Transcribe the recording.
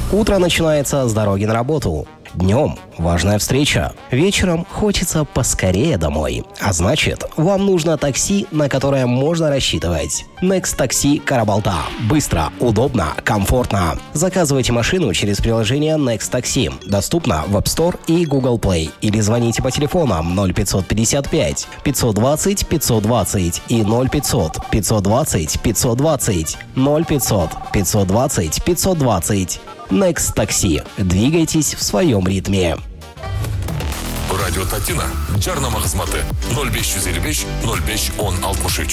Утро начинается с дороги на работу. Днем важная встреча. Вечером хочется поскорее домой. А значит, вам нужно такси, на которое можно рассчитывать. Next Taxi Карабалта. Быстро, удобно, комфортно. Заказывайте машину через приложение Next Taxi. Доступно в App Store и Google Play. Или звоните по телефонам 0555 520 520 и 0500 520 520 0500 520 520. Next Taxi. Двигайтесь в своем ритме. Радио Татина. Жарнама хезмәте 0555 05 10 63.